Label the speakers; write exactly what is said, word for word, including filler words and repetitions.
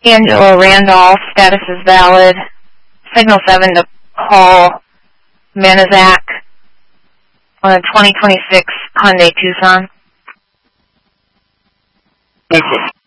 Speaker 1: Angela Randolph, status is valid. Signal seven to call Manizak on a twenty twenty-six Hyundai Tucson.
Speaker 2: Thank you.